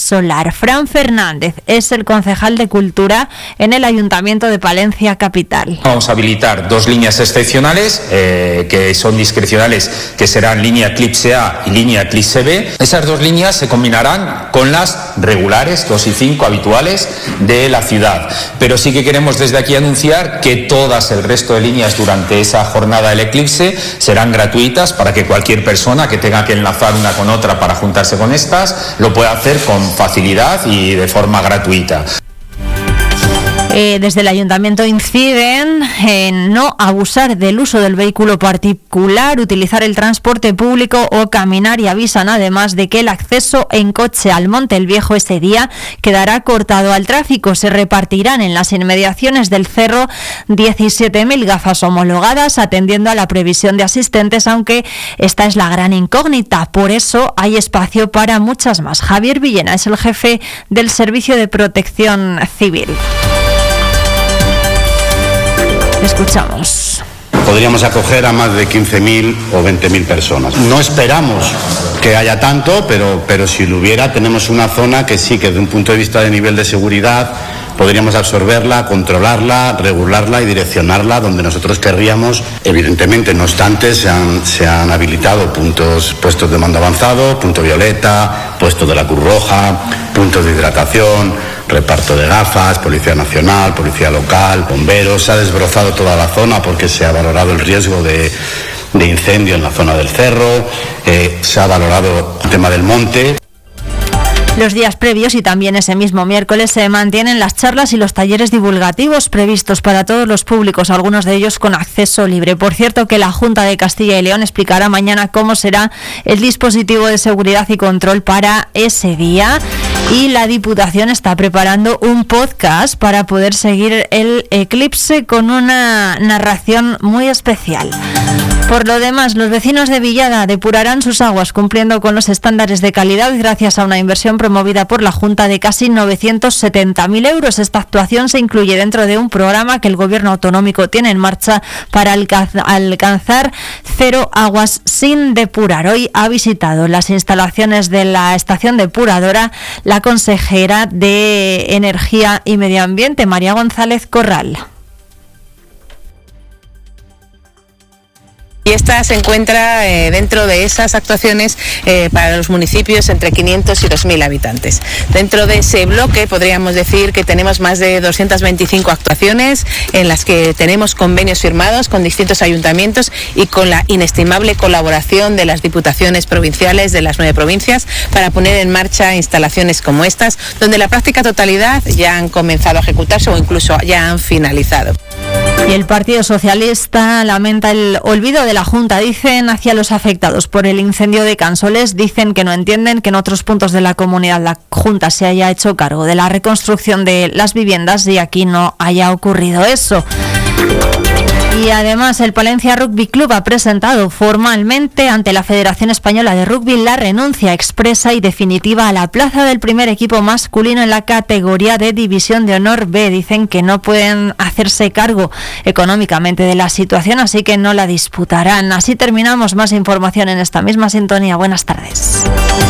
solar. Fran Fernández es el concejal de Cultura en el Ayuntamiento de Palencia Capital. Vamos a habilitar 2 líneas excepcionales que son discrecionales, que serán línea Eclipse A y línea Eclipse B. Esas 2 líneas se combinarán con las regulares 2 y 5 habituales de la ciudad. Pero sí que queremos desde aquí anunciar que todas el resto de líneas durante esa jornada del eclipse serán gratuitas para que cualquier persona que tenga que enlazar una con otra para juntarse con estas lo pueda hacer con facilidad y de forma gratuita. Desde el Ayuntamiento inciden en no abusar del uso del vehículo particular, utilizar el transporte público o caminar, y avisan además de que el acceso en coche al Monte el Viejo ese día quedará cortado al tráfico. Se repartirán en las inmediaciones del cerro 17.000 gafas homologadas, atendiendo a la previsión de asistentes, aunque esta es la gran incógnita. Por eso hay espacio para muchas más. Javier Villena es el jefe del Servicio de Protección Civil. Escuchamos. Podríamos acoger a más de 15.000 o 20.000 personas. No esperamos que haya tanto, pero si lo hubiera, tenemos una zona que sí, que desde un punto de vista de nivel de seguridad podríamos absorberla, controlarla, regularla y direccionarla donde nosotros querríamos. Evidentemente, no obstante, se han habilitado puestos de mando avanzado, punto violeta, puestos de la Cruz Roja, puntos de hidratación, reparto de gafas, Policía Nacional, Policía Local, bomberos. Se ha desbrozado toda la zona porque se ha valorado el riesgo de incendio en la zona del cerro, se ha valorado el tema del monte. Los días previos y también ese mismo miércoles se mantienen las charlas y los talleres divulgativos previstos para todos los públicos, algunos de ellos con acceso libre. Por cierto, que la Junta de Castilla y León explicará mañana cómo será el dispositivo de seguridad y control para ese día, y la Diputación está preparando un podcast para poder seguir el eclipse con una narración muy especial. Por lo demás, los vecinos de Villada depurarán sus aguas cumpliendo con los estándares de calidad gracias a una inversión promovida por la Junta de casi 970.000 euros. Esta actuación se incluye dentro de un programa que el Gobierno autonómico tiene en marcha para alcanzar cero aguas sin depurar. Hoy ha visitado las instalaciones de la estación depuradora la consejera de Energía y Medio Ambiente, María González Corral. Y esta se encuentra dentro de esas actuaciones para los municipios entre 500 y 2.000 habitantes. Dentro de ese bloque podríamos decir que tenemos más de 225 actuaciones en las que tenemos convenios firmados con distintos ayuntamientos y con la inestimable colaboración de las diputaciones provinciales de las 9 provincias para poner en marcha instalaciones como estas, donde la práctica totalidad ya han comenzado a ejecutarse o incluso ya han finalizado. Y el Partido Socialista lamenta el olvido de la Junta, dicen, hacia los afectados por el incendio de Cansoles. Dicen que no entienden que en otros puntos de la comunidad la Junta se haya hecho cargo de la reconstrucción de las viviendas y aquí no haya ocurrido eso. Y además el Palencia Rugby Club ha presentado formalmente ante la Federación Española de Rugby la renuncia expresa y definitiva a la plaza del primer equipo masculino en la categoría de División de Honor B. Dicen que no pueden hacerse cargo económicamente de la situación, así que no la disputarán. Así terminamos. Más información en esta misma sintonía. Buenas tardes.